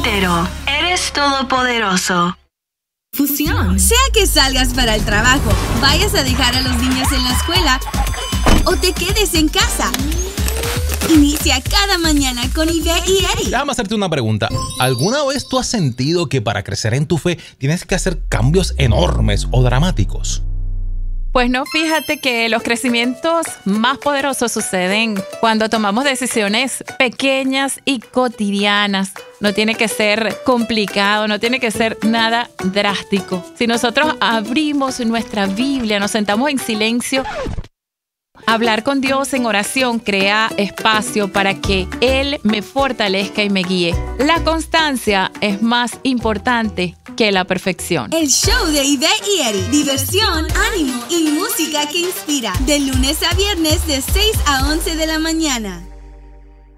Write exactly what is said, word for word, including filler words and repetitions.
entero. Eres todopoderoso. Fusión. Sea que salgas para el trabajo, vayas a dejar a los niños en la escuela o te quedes en casa. Inicia cada mañana con Ivette y Eddie. Déjame hacerte una pregunta. ¿Alguna vez tú has sentido que para crecer en tu fe tienes que hacer cambios enormes o dramáticos? Pues no, fíjate que los crecimientos más poderosos suceden cuando tomamos decisiones pequeñas y cotidianas. No tiene que ser complicado, no tiene que ser nada drástico. Si nosotros abrimos nuestra Biblia, nos sentamos en silencio, hablar con Dios en oración crea espacio para que Él me fortalezca y me guíe. La constancia es más importante que la perfección. El show de Ivette y Eddie. Diversión, ánimo y música que inspira. De lunes a viernes de seis a once de la mañana.